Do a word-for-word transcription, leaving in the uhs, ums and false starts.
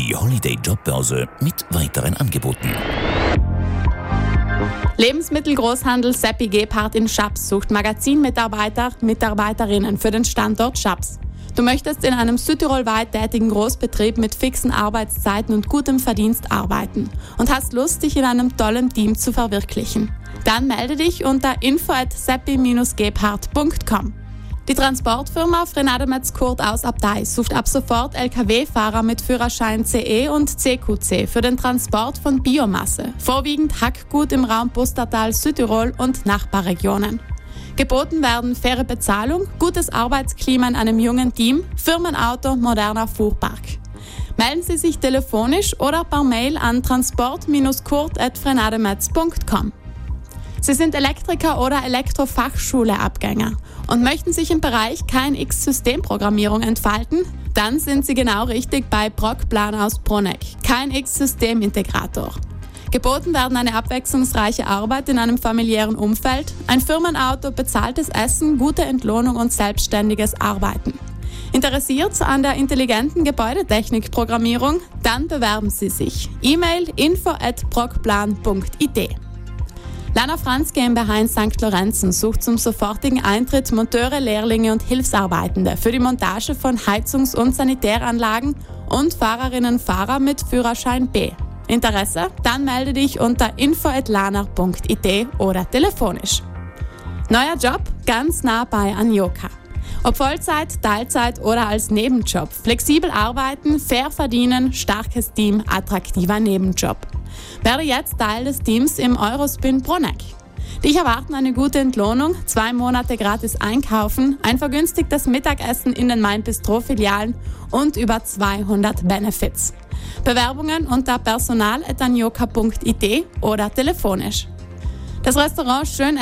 Die Holiday Jobbörse mit weiteren Angeboten. Lebensmittelgroßhandel Seppi Gebhardt in Schaps sucht Magazinmitarbeiter, Mitarbeiterinnen für den Standort Schaps. Du möchtest in einem südtirolweit tätigen Großbetrieb mit fixen Arbeitszeiten und gutem Verdienst arbeiten und hast Lust, dich in einem tollen Team zu verwirklichen. Dann melde dich unter info at seppi dash gebhardt punkt com. Die Transportfirma Frenademetz-Kurt aus Abtei sucht ab sofort L K W-Fahrer mit Führerschein C E und C Q C für den Transport von Biomasse, vorwiegend Hackgut im Raum Pustertal, Südtirol und Nachbarregionen. Geboten werden faire Bezahlung, gutes Arbeitsklima in einem jungen Team, Firmenauto, moderner Fuhrpark. Melden Sie sich telefonisch oder per Mail an transport dash kurt at frenademetz punkt com. Sie sind Elektriker oder Elektrofachschule-Abgänger und möchten sich im Bereich K N X-Systemprogrammierung entfalten? Dann sind Sie genau richtig bei Procplan aus Bruneck, K N X-Systemintegrator. Geboten werden eine abwechslungsreiche Arbeit in einem familiären Umfeld, ein Firmenauto, bezahltes Essen, gute Entlohnung und selbstständiges Arbeiten. Interessiert an der intelligenten Gebäudetechnikprogrammierung? Dann bewerben Sie sich. E-Mail info at procplan punkt i d. Lana Franz GmbH in Sankt Lorenzen sucht zum sofortigen Eintritt Monteure, Lehrlinge und Hilfsarbeitende für die Montage von Heizungs- und Sanitäranlagen und Fahrerinnen und Fahrer mit Führerschein B. Interesse? Dann melde dich unter info at lana punkt i d oder telefonisch. Neuer Job ganz nah bei Anjoka. Ob Vollzeit, Teilzeit oder als Nebenjob. Flexibel arbeiten, fair verdienen, starkes Team, attraktiver Nebenjob. Werde jetzt Teil des Teams im Eurospin Bruneck. Dich erwarten eine gute Entlohnung, zwei Monate gratis einkaufen, ein vergünstigtes Mittagessen in den Mein Bistro-Filialen und über zweihundert Benefits. Bewerbungen unter personal at anjoka punkt i d oder telefonisch. Das Restaurant Schön